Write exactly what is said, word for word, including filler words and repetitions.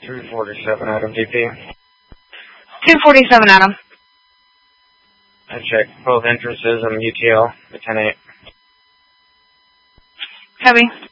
three forty-seven, Adam, D P. two forty-seven, Adam. I checked both entrances. I'm U T L, the ten eight. Copy.